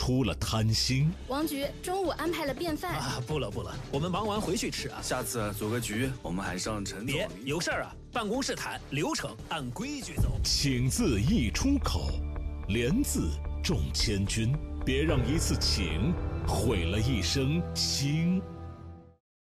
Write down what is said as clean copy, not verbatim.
出了贪心。 王局中午安排了便饭啊，不了，我们忙完回去吃啊。 下次组个局，我们喊上陈总。 别有事儿啊，办公室谈，流程按规矩走。 请字一出口，连字重千钧，别让一次请毁了一生情。